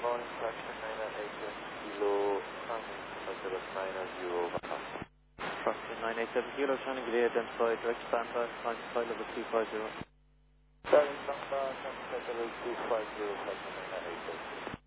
Morning, Fraction 987 Kilo, Crossing 990 over. Fraction 987 Kilo, Shannon Gray, identified, direct standby, climb to flight level 250. Direct standby, climb to flight level 250, Fraction 987.